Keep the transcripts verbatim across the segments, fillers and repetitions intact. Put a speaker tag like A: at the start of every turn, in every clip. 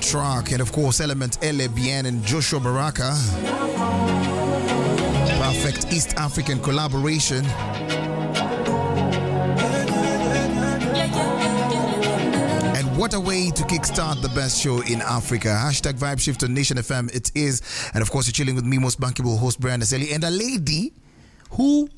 A: track, and of course Element Ele Bien and Joshua Baraka. Perfect East African collaboration. And what a way to kickstart the best show in Africa. Hashtag Vibe Shift on Nation F M. It is. And of course, you're chilling with me, most bankable host Brian Aseli, and a lady who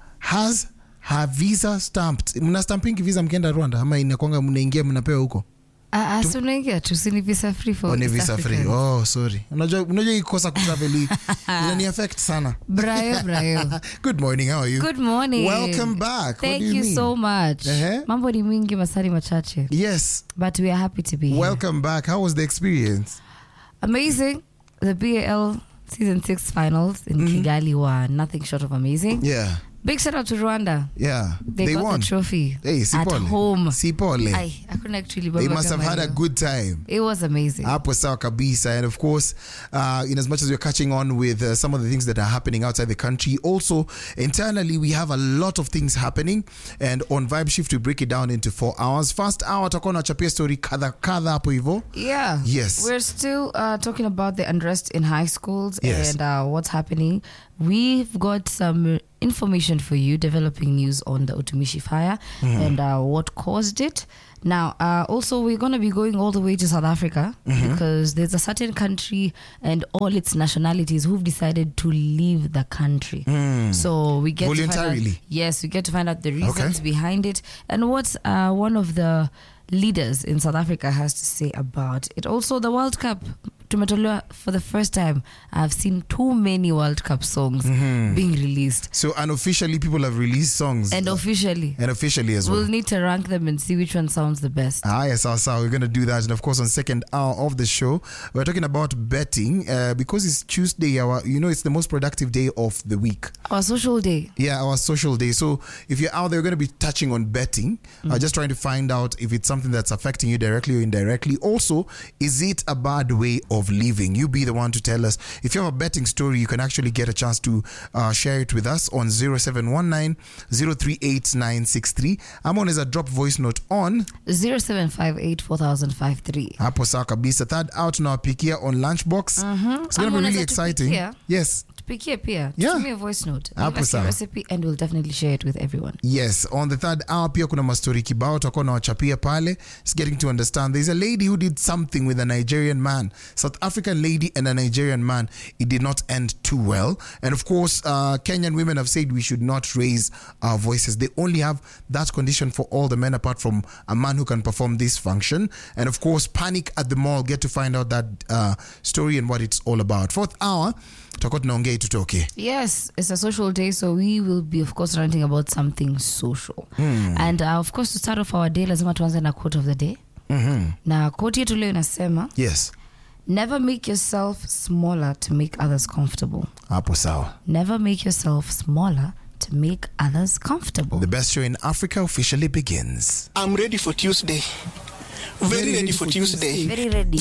A: has her visa stamped. Muna stamping visa mkienda Rwanda ama inakwanga mnaingia mnapewa huko?
B: Ah, uh, so unaingia tu si ni visa free for.
A: Oh, ni visa free. Oh, sorry. Unajua unajua ikosa kutravel inani affect sana.
B: Brayo, brayo.
A: Good morning. How are you?
B: Good morning.
A: Welcome back.
B: Thank
A: What do you,
B: you
A: mean?
B: so much.
A: Uh-huh.
B: Mambo ni mingi masari machache.
A: Yes.
B: But we are happy to be here.
A: Welcome back. How was the experience?
B: Amazing. The B A L season six finals in mm-hmm. Kigali were nothing short of amazing.
A: Yeah.
B: Big shout out to Rwanda.
A: Yeah.
B: They,
A: they
B: got
A: won.
B: the trophy
A: hey,
B: at home.
A: Sipole.
B: I, I couldn't actually
A: They must have had a good time.
B: It was amazing.
A: Hapo sawa kabisa. And of course, uh, in as much as we're catching on with uh, some of the things that are happening outside the country, also internally we have a lot of things happening. And on Vibe Shift we break it down into four hours. First hour tutakuwa na chapia story kadha kadha hapo hivyo.
B: Yeah.
A: Yes.
B: We're still uh, talking about the unrest in high schools
A: yes.
B: and uh, what's happening. We've got some information for you, developing news on the Utumishi fire mm-hmm. and uh, what caused it. Now, uh, also, we're going to be going all the way to South Africa mm-hmm. because there's a certain country and all its nationalities who've decided to leave the country. Mm. So we get
A: voluntarily.
B: To find out, yes, we get to find out the reasons
A: okay.
B: behind it and what uh, one of the leaders in South Africa has to say about it. Also, the World Cup. Tumetolewa for the first time. I've seen too many World Cup songs mm-hmm. being released.
A: So unofficially, people have released songs.
B: And officially.
A: And officially as well.
B: We'll need to rank them and see which one sounds the best.
A: Ah, yes, also, we're going to do that. And of course, on second hour of the show, we're talking about betting uh, because it's Tuesday. Our, you know, it's the most productive day of the week.
B: Our social day.
A: Yeah, our social day. So if you're out there, we're going to be touching on betting. Mm-hmm. Uh, just trying to find out if it's something that's affecting you directly or indirectly. Also, is it a bad way of of living? You be the one to tell us. If you have a betting story, you can actually get a chance to uh, share it with us on zero seven one nine, zero three eight nine six three. I'm on as a drop voice note on
B: zero seven five eight four thousand fifty-three.
A: Hapo sawa kabisa. Third out na pikia on Lunchbox.
B: Mm-hmm.
A: It's going to be really exciting. Yes.
B: Pikia pia.
A: Yeah.
B: Give me a voice note.
A: Hapo
B: Give us your
A: sawa.
B: recipe and we'll definitely share it with everyone.
A: Yes. On the third hour pia kuna mastori kibao tutakuwa na wachapia pale. It's getting to understand. There's a lady who did something with a Nigerian man. South African lady and a Nigerian man. It did not end too well. And of course, uh, Kenyan women have said we should not raise our voices. They only have that condition for all the men apart from a man who can perform this function. And of course, Panic at the Mall. Get to find out that uh, story and what it's all about. Fourth hour, tutakuwa tunaongea tutoke.
B: Yes, it's a social day, so we will be, of course, ranting about something social. Mm. And uh, of course, to start off our day, lazima tuanze na quote of the day. Mm-hmm. Na quote yetu leo inasema,
A: yes.
B: Never make yourself smaller to make others comfortable.
A: Hapo sawa.
B: Never make yourself smaller to make others comfortable.
A: The best show in Africa officially begins.
C: I'm ready for Tuesday. Very, Very ready, ready for, for Tuesday.
B: Tuesday. Very ready.